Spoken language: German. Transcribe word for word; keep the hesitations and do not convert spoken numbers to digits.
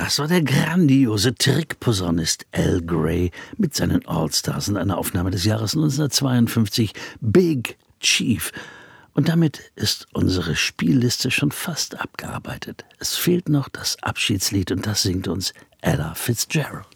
Das war der grandiose Trickposaunist Al Gray mit seinen All-Stars in einer Aufnahme des Jahres neunzehnhundertzweiundfünfzig, Big Chief. Und damit ist unsere Spielliste schon fast abgearbeitet. Es fehlt noch das Abschiedslied und das singt uns Ella Fitzgerald.